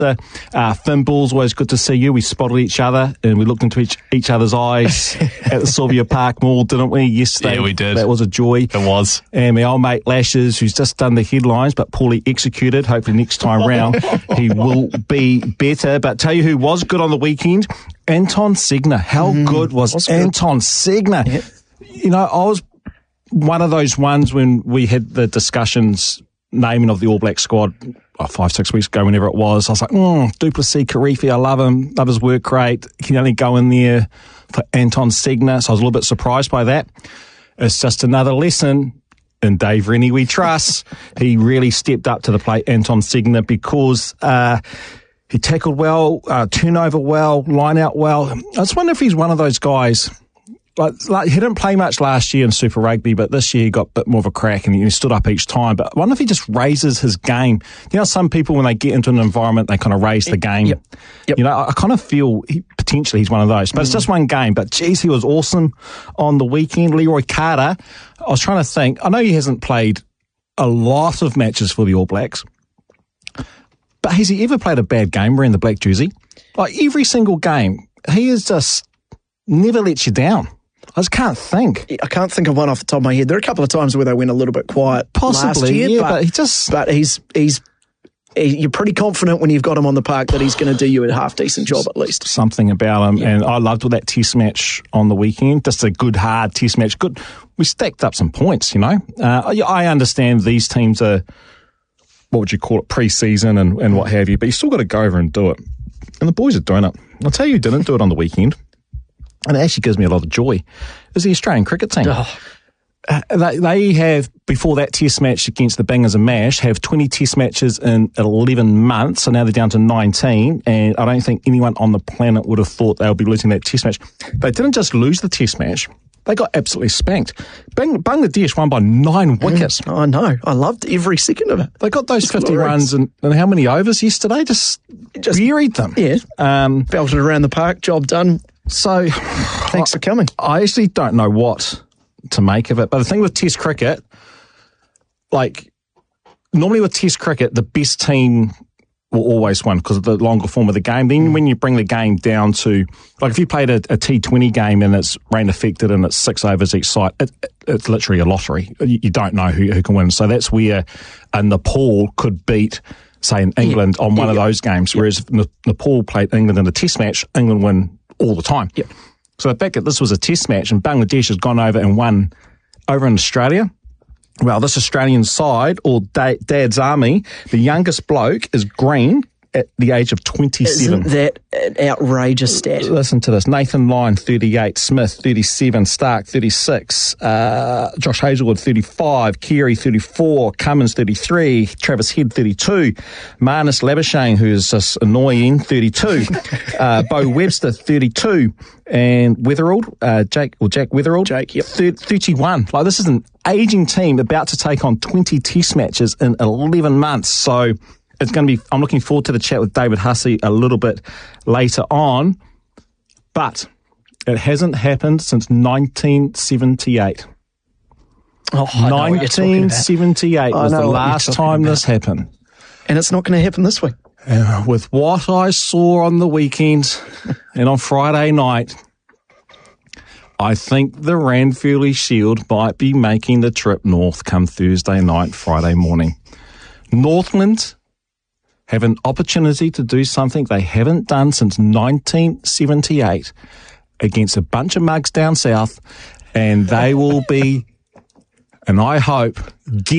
after. Finn Bulls, always good to see you. We spotted each other and we looked into each other's eyes at the Sylvia Park Mall, didn't we, yesterday? Yeah, we did. That was a joy. It was. And my old mate Lashes, who's just done the headlines but poorly executed. Hopefully next time round he will be better. But tell you who was good on the weekend, Anton Segner. How good was Anton Segner? Yep. You know, I was one of those ones when we had the discussions naming of the All Black squad 5-6 weeks ago, whenever it was. I was like, Duplessis, Karifi, I love him, love his work rate. He can only go in there for Anton Segner. So I was a little bit surprised by that. It's just another lesson. In Dave Rennie we trust. He really stepped up to the plate, Anton Segner, because he tackled well, turnover well, line out well. I just wonder if he's one of those guys. Like he didn't play much last year in Super Rugby, but this year he got a bit more of a crack and he stood up each time. But I wonder if he just raises his game. You know, some people, when they get into an environment, they kind of raise the game. Yep. You know, I kind of feel potentially he's one of those. But it's just one game. But, geez, he was awesome on the weekend. Leroy Carter, I was trying to think. I know he hasn't played a lot of matches for the All Blacks. But has he ever played a bad game wearing the black jersey? Like, every single game, he is just never lets you down. I just can't think. I can't think of one off the top of my head. There are a couple of times where they went a little bit quiet last year, but he just... But you're pretty confident when you've got him on the park that he's going to do you a half-decent job at least. Something about him, and I loved that test match on the weekend. Just a good, hard test match. Good. We stacked up some points, you know. I understand these teams are, what would you call it, pre-season and what have you, but you still got to go over and do it. And the boys are doing it. I'll tell you who didn't do it on the weekend, and it actually gives me a lot of joy, is the Australian cricket team. They have, before that test match against the Bangers and Mash, have 20 test matches in 11 months, so now they're down to 19, and I don't think anyone on the planet would have thought they would be losing that test match. They didn't just lose the test match, they got absolutely spanked. Bangladesh won by 9 wickets. I know. I loved every second of it. They got those 50 runs in how many overs yesterday? Just buried them. Yeah. Belted around the park, job done. So, thanks for coming. I actually don't know what to make of it. But the thing with Test cricket, like, normally with Test cricket, the best team will always win because of the longer form of the game. Then when you bring the game down to, like, if you played a T20 game and it's rain affected and it's 6 overs each side, it's literally a lottery. You don't know who can win. So that's where Nepal could beat, say, in England on one of those games, whereas Nepal played England in a Test match, England win all the time. Yep. So the fact that this was a test match and Bangladesh has gone over and won over in Australia, well, this Australian side, or Dad's Army, the youngest bloke is Green at the age of 27. Isn't that an outrageous stat? Listen to this. Nathan Lyon, 38. Smith, 37. Stark, 36. Josh Hazelwood, 35. Carey, 34. Cummins, 33. Travis Head, 32. Marnus Labuschagne, who is just annoying, 32. Bo Webster, 32. And Weatherald, Jack Weatherald, 31. Like, this is an aging team about to take on 20 test matches in 11 months. So it's going to be, I'm looking forward to the chat with David Hussey a little bit later on. But it hasn't happened since 1978. 1978 was the last time this happened. And it's not going to happen this week. With what I saw on the weekend and on Friday night, I think the Ranfurly Shield might be making the trip north come Thursday night, Friday morning. Northland have an opportunity to do something they haven't done since 1978 against a bunch of mugs down south, and they will be, and I hope,